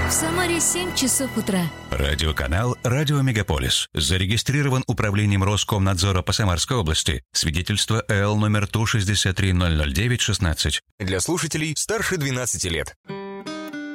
В Самаре 7 часов утра. Радиоканал «Радио Мегаполис». Зарегистрирован Управлением Роскомнадзора по Самарской области. Свидетельство ЭЛ номер 163-009-16. Для слушателей старше 12 лет.